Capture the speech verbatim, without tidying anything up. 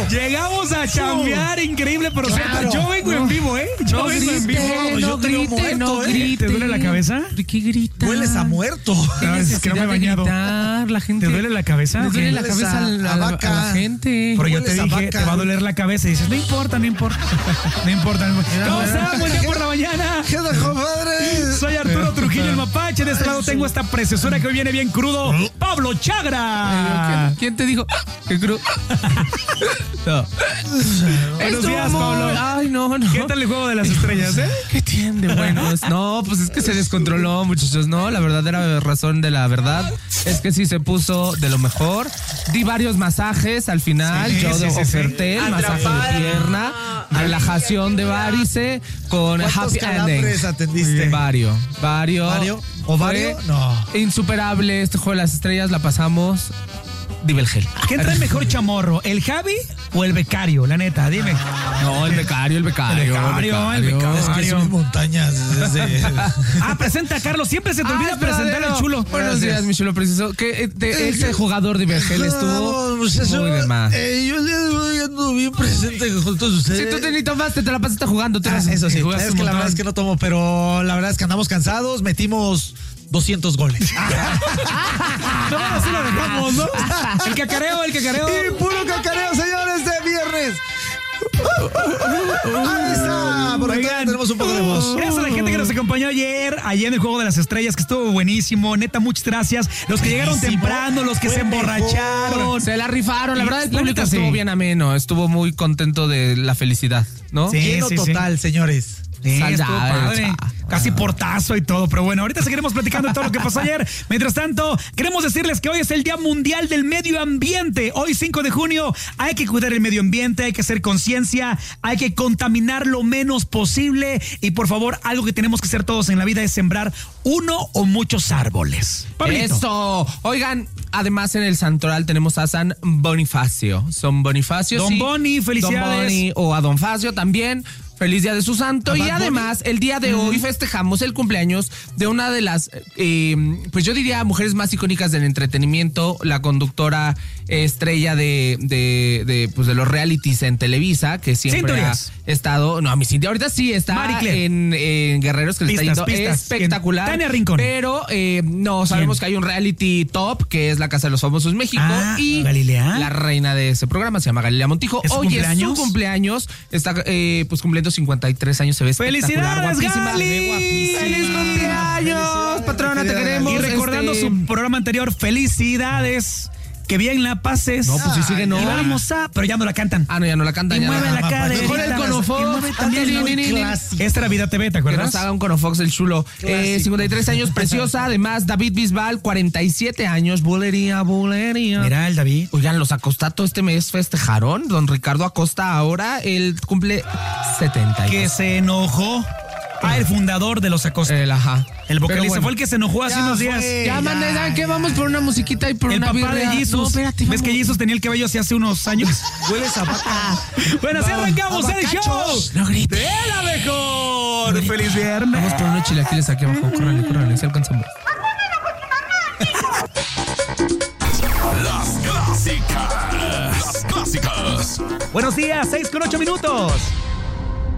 Llegamos a chambear, increíble, pero Claro. yo vengo en vivo, ¿eh? Yo No vengo en vivo. grite, yo no te veo grite, muerto, no ¿eh? grite. ¿Te duele la cabeza? ¿De qué grita? Hueles a muerto. No, es que no me he bañado. Gritar, la gente. ¿Te duele la cabeza? ¿Te duele la Hueles cabeza a- a, la, a vaca. a la gente? Porque yo te Hueles a dije, vaca. te va a doler la cabeza. Y dices, no importa, no importa. No importa. No importa. ¿Cómo mira. están? Buen día por la mañana. ¿Qué onda, compadre? Soy Arturo Trujillo, el mapache. De este lado tengo esta preciosura que hoy viene bien crudo. Pablo Chagra. ¿Quién, quién te dijo? ¿Qué cruz? No. Buenos Estuvo días, muy- Pablo. Ay, no, no. ¿Qué tal el juego de las estrellas, eh? ¿Qué tiene de buenos? No, pues es que se descontroló, muchachos. No, la verdadera razón de la verdad es que sí se puso de lo mejor. Di varios masajes al final. Sí, Yo sí, de- sí, sí. oferté el masaje de pierna, relajación de varice con ¿Cuántos happy calambres ending. atendiste? Vario, vario. ¿Vario? ¿Ovario? Fue No. Insuperable este juego de las estrellas, la pasamos. Divergel. ¿Qué trae mejor chamorro? ¿El Javi o el becario? La neta, dime. No, el becario, el becario. El becario, el becario. Es que subí montañas desde... Ah, presenta a Carlos. Siempre se te olvida Ah, presentar verdadero. al chulo. Buenos Gracias. días, mi chulo preciso. Que eh, de- ese jugador de Divergel estuvo Vamos, eso, muy de más. eh, yo el día de hoy ando bien presente con todos ustedes. Si tú te ni tomaste, te la pasaste jugando. Te Ah, las- eso sí, jugaste es un que la verdad montón. es que no tomo, pero la verdad es que andamos cansados, metimos doscientos goles. No, así lo dejamos, ¿no? El cacareo, el cacareo. Y puro cacareo, señores, de viernes. Ahí está, porque Oigan, todavía tenemos un poco de voz. Gracias a la gente que nos acompañó ayer, ayer en el Juego de las Estrellas, que estuvo buenísimo. Neta, muchas gracias. Los que llegaron Buenísimo. temprano, los que Fue se mejor. emborracharon. Se la rifaron. La verdad, el La público neta, sí. estuvo bien ameno. Estuvo muy contento de la felicidad, ¿no? Sí. Lleno sí, sí. total, señores. Sí, Salda, estuvo padre. cha. Casi portazo y todo, pero bueno, ahorita seguiremos platicando de todo lo que pasó ayer. Mientras tanto, queremos decirles que hoy es el Día Mundial del Medio Ambiente. Hoy, cinco de junio, hay que cuidar el medio ambiente, hay que hacer conciencia, hay que contaminar lo menos posible. Y por favor, algo que tenemos que hacer todos en la vida es sembrar uno o muchos árboles. Pablito. Eso. Oigan, además en el santoral tenemos a San Bonifacio. Son Bonifacio. Don sí. Boni, felicidades. Don Boni o a Don Facio también. Feliz día de su santo. ¿A Y Bad Bunny? además, el día de hoy festejamos el cumpleaños de una de las, eh, pues yo diría, mujeres más icónicas del entretenimiento, la conductora estrella de, de, de, pues de los realities en Televisa, que siempre ha Cinturías. estado. No, a mi Cintia ahorita sí está Marie Claire. en, en Guerreros, que le está Pistas, yendo pistas. espectacular. Tania Rincón. Pero eh, no, sabemos que hay un reality top, que es la Casa de los Famosos México. Ah, y Galilea. la reina de ese programa se llama Galilea Montijo. ¿Es su Hoy cumpleaños? es su cumpleaños. Está eh, pues cumpliendo cincuenta y tres años. Se ve espectacular. ¡Felicidades, Guapísima. Gali! Se ve guapísima. ¡Feliz cumpleaños! Patrona, te querida queremos. Y recordando Este, su programa anterior, felicidades. Que bien la pases. No, pues sí sigue, no. Y vamos a, pero ya no la cantan. Ah, no, ya no la cantan. Y ya mueve no. la mamá, cadera. Mejor el Conofox. También Ni, ni, ni, ni. Esta era Vida T V, ¿te Que acuerdas? nos haga un Conofox el chulo. Eh, cincuenta y tres años, preciosa. Además, David Bisbal, cuarenta y siete años. Bulería, bulería. Mira el David. Oigan, los Acostato este mes festejaron. Don Ricardo Acosta ahora, él cumple setenta y Que dos. se enojó. Ah, el fundador de los Acosta. El ajá. El vocalista Pero bueno. fue el que se enojó hace Ya unos fue. días. Ya, Ya, man, ¿saben qué? ya. Vamos por una musiquita y por El una papá birria. de Jesus. No, espérate, ¿Ves vamos. que Jesus tenía el cabello así hace unos años? Hueles a vaca. Bueno, así arrancamos el show. Abacachos. No grites. De la mejor. Feliz viernes. Vamos por unos chilaquiles aquí abajo. Córrale, córrale, si alcanzamos. Las clásicas. Las clásicas. Buenos días, seis con ocho minutos.